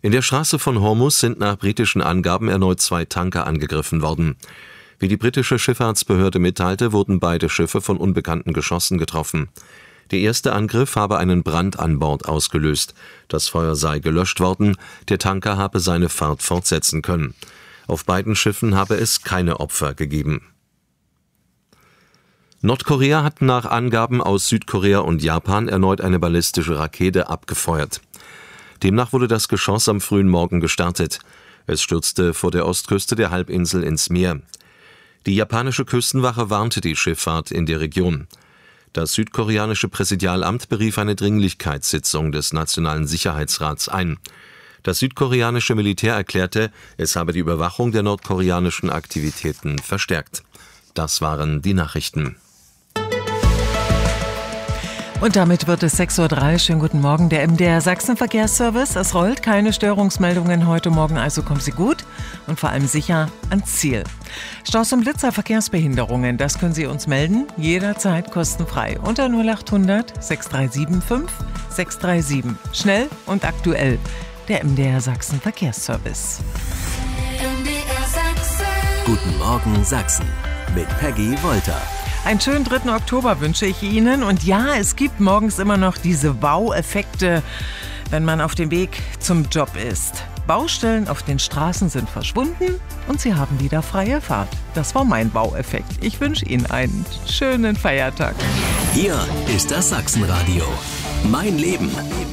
In der Straße von Hormuz sind nach britischen Angaben erneut 2 Tanker angegriffen worden. Wie die britische Schifffahrtsbehörde mitteilte, wurden beide Schiffe von unbekannten Geschossen getroffen. Der erste Angriff habe einen Brand an Bord ausgelöst. Das Feuer sei gelöscht worden, der Tanker habe seine Fahrt fortsetzen können. Auf beiden Schiffen habe es keine Opfer gegeben. Nordkorea hat nach Angaben aus Südkorea und Japan erneut eine ballistische Rakete abgefeuert. Demnach wurde das Geschoss am frühen Morgen gestartet. Es stürzte vor der Ostküste der Halbinsel ins Meer. Die japanische Küstenwache warnte die Schifffahrt in der Region. Das südkoreanische Präsidialamt berief eine Dringlichkeitssitzung des Nationalen Sicherheitsrats ein. Das südkoreanische Militär erklärte, es habe die Überwachung der nordkoreanischen Aktivitäten verstärkt. Das waren die Nachrichten. Und damit wird es 6:03 Uhr. Schönen guten Morgen, der MDR Sachsen-Verkehrsservice. Es rollt, keine Störungsmeldungen heute Morgen, also kommen Sie gut und vor allem sicher ans Ziel. Staus und Blitzer, Verkehrsbehinderungen, das können Sie uns melden, jederzeit kostenfrei. Unter 0800 637 5637. Schnell und aktuell, der MDR Sachsen-Verkehrsservice. MDR Sachsen. Guten Morgen Sachsen mit Peggy Wolter. Einen schönen 3. Oktober wünsche ich Ihnen. Und ja, es gibt morgens immer noch diese Wow-Effekte, wenn man auf dem Weg zum Job ist. Baustellen auf den Straßen sind verschwunden und Sie haben wieder freie Fahrt. Das war mein Wow-Effekt. Ich wünsche Ihnen einen schönen Feiertag. Hier ist das Sachsenradio. Mein Leben.